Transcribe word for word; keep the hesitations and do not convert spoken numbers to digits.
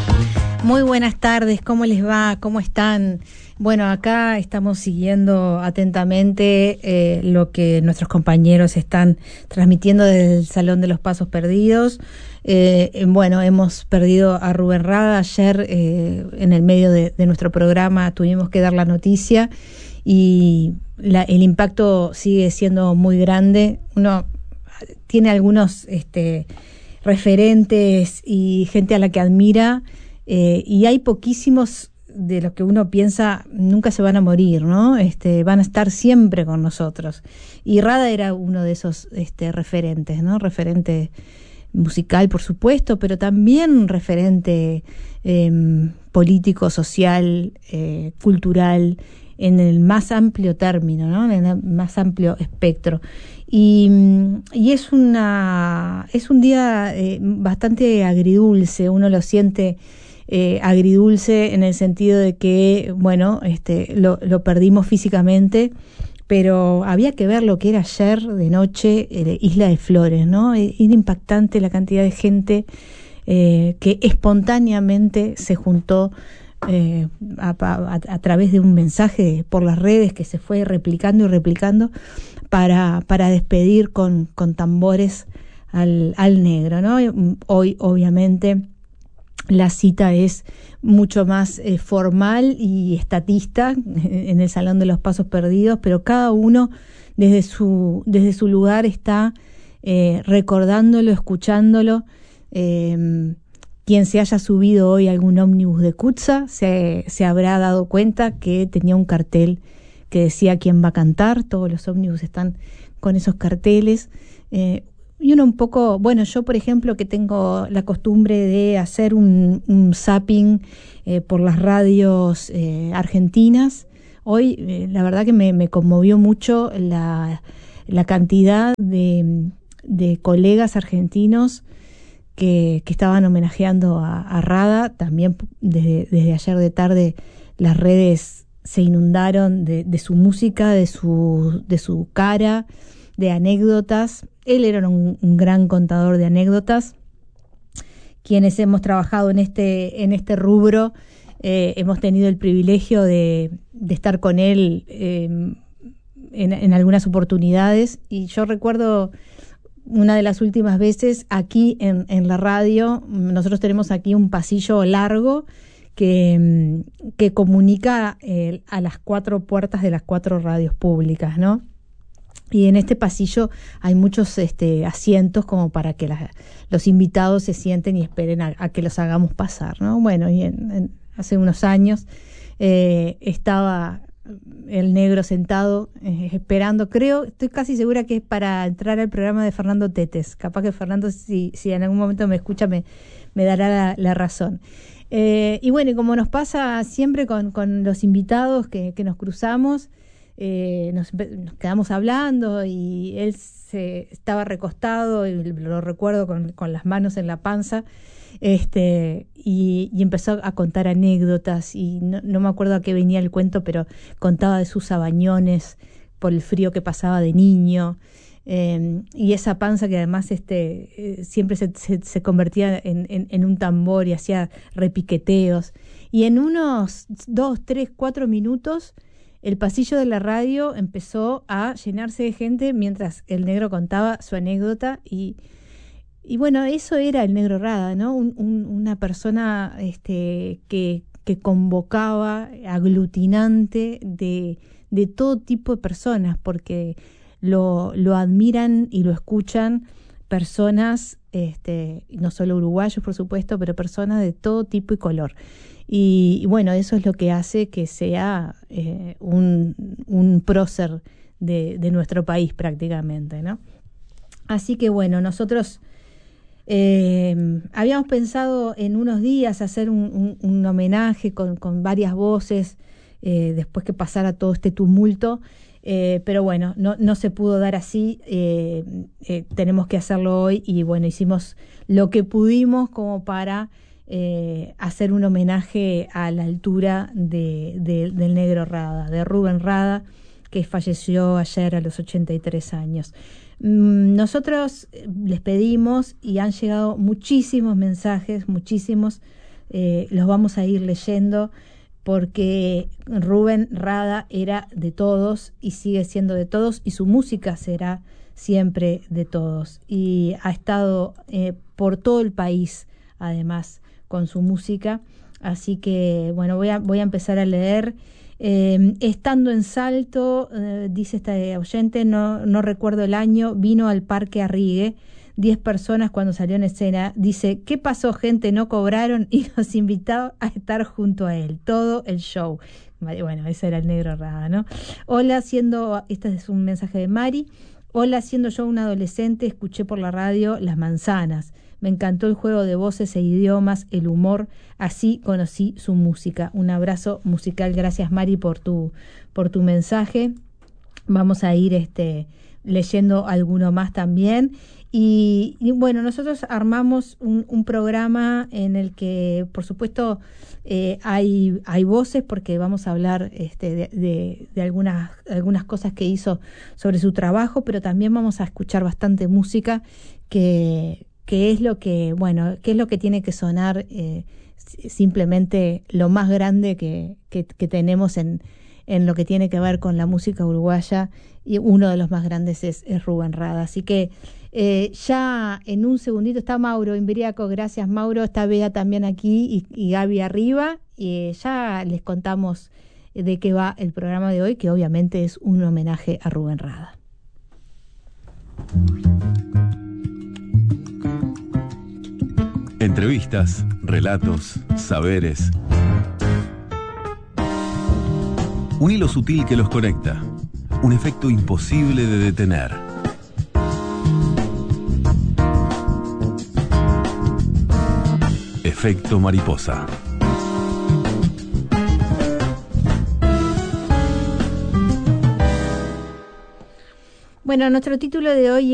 Muy buenas tardes, ¿cómo les va? ¿Cómo están? Bueno, acá estamos siguiendo atentamente eh, lo que nuestros compañeros están transmitiendo desde el Salón de los Pasos Perdidos. Eh, bueno, hemos perdido a Rubén Rada. Ayer, eh, en el medio de, de nuestro programa, tuvimos que dar la noticia y la, el impacto sigue siendo muy grande. Uno tiene algunos este, referentes y gente a la que admira, eh, y hay poquísimos de los que uno piensa nunca se van a morir, ¿no? Este, van a estar siempre con nosotros. Y Rada era uno de esos este, referentes, ¿no? Referente musical, por supuesto, pero también referente eh, político, social, eh, cultural, en el más amplio término, ¿no? En el más amplio espectro. Y, y es una es un día eh, bastante agridulce, uno lo siente eh, agridulce en el sentido de que, bueno, este lo, lo perdimos físicamente, pero había que ver lo que era ayer de noche, eh, Isla de Flores, ¿no? Era impactante la cantidad de gente eh, que espontáneamente se juntó Eh, a, a, a través de un mensaje por las redes que se fue replicando y replicando para, para despedir con, con tambores al, al negro, ¿no? Hoy, obviamente, la cita es mucho más eh, formal y estatista en el Salón de los Pasos Perdidos, pero cada uno desde su, desde su lugar está eh, recordándolo, escuchándolo. eh, Quien se haya subido hoy a algún ómnibus de Kutza se, se habrá dado cuenta que tenía un cartel que decía quién va a cantar. Todos los ómnibus están con esos carteles. Eh, y uno un poco, bueno, yo por ejemplo que tengo la costumbre de hacer un, un zapping eh, por las radios eh, argentinas, hoy eh, la verdad que me, me conmovió mucho la, la cantidad de, de colegas argentinos Que, que estaban homenajeando a, a Rada. También desde, desde ayer de tarde las redes se inundaron de, de su música, de su, de su cara, de anécdotas. Él era un, un gran contador de anécdotas. Quienes hemos trabajado en este, en este rubro eh, hemos tenido el privilegio de, de estar con él eh, en, en algunas oportunidades, y yo recuerdo una de las últimas veces aquí en, en la radio. Nosotros tenemos aquí un pasillo largo que, que comunica eh, a las cuatro puertas de las cuatro radios públicas, ¿no? Y en este pasillo hay muchos este, asientos como para que la, los invitados se sienten y esperen a, a que los hagamos pasar, ¿no? Bueno, y en, en, hace unos años eh, estaba el negro sentado eh, esperando, creo, estoy casi segura que es para entrar al programa de Fernando Tetes. Capaz que Fernando, si, si en algún momento me escucha, me, me dará la, la razón. Eh, y bueno, y como nos pasa siempre con, con los invitados que, que nos cruzamos, eh, nos, nos quedamos hablando y él se estaba recostado, y lo recuerdo con, con las manos en la panza, este y, y empezó a contar anécdotas, y no, no me acuerdo a qué venía el cuento, pero contaba de sus sabañones por el frío que pasaba de niño, eh, y esa panza que además este eh, siempre se, se, se convertía en, en, en un tambor y hacía repiqueteos, y en unos dos, tres, cuatro minutos el pasillo de la radio empezó a llenarse de gente mientras el negro contaba su anécdota. y Y bueno, eso era el negro Rada, ¿no? Un, un, una persona este, que, que convocaba, aglutinante de, de todo tipo de personas, porque lo, lo admiran y lo escuchan personas, este, no solo uruguayos, por supuesto, pero personas de todo tipo y color. Y, y bueno, eso es lo que hace que sea eh, un, un prócer de, de nuestro país prácticamente, ¿no? Así que bueno, nosotros Eh, habíamos pensado en unos días hacer un, un, un homenaje con, con varias voces eh, después que pasara todo este tumulto, eh, pero bueno, no, no se pudo dar así. eh, eh, tenemos que hacerlo hoy, y bueno, hicimos lo que pudimos como para eh, hacer un homenaje a la altura de, de, del negro Rada, de Rubén Rada, que falleció ayer a los ochenta y tres años. Nosotros les pedimos, y han llegado muchísimos mensajes, muchísimos eh, los vamos a ir leyendo, porque Rubén Rada era de todos y sigue siendo de todos, y su música será siempre de todos, y ha estado eh, por todo el país además con su música. Así que bueno, voy a, voy a empezar a leer. Eh, estando en Salto, eh, dice esta oyente, no, no recuerdo el año, vino al Parque Arrigue, diez personas cuando salió en escena. Dice, ¿qué pasó, gente? No cobraron, y nos invitó a estar junto a él, todo el show. Bueno, ese era el Negro Rada, ¿no? Hola, siendo, este es un mensaje de Mari. Hola, siendo yo un adolescente, escuché por la radio Las Manzanas. Me encantó el juego de voces e idiomas, el humor, así conocí su música. Un abrazo musical, gracias Mari por tu, por tu mensaje. Vamos a ir este, leyendo alguno más también. Y, y bueno, nosotros armamos un, un programa en el que, por supuesto, eh, hay, hay voces, porque vamos a hablar este, de, de, de algunas, algunas cosas que hizo sobre su trabajo, pero también vamos a escuchar bastante música que, que es lo que, bueno, que es lo que tiene que sonar, eh, simplemente lo más grande que, que, que tenemos en, en lo que tiene que ver con la música uruguaya, y uno de los más grandes es, es Rubén Rada. Así que Eh, ya en un segundito está Mauro Imberiaco, gracias Mauro, está Bea también aquí y, y Gaby arriba, y eh, ya les contamos de qué va el programa de hoy, que obviamente es un homenaje a Rubén Rada. Entrevistas, relatos, saberes. Un hilo sutil que los conecta, un efecto imposible de detener. Efecto mariposa. Bueno, nuestro título de hoy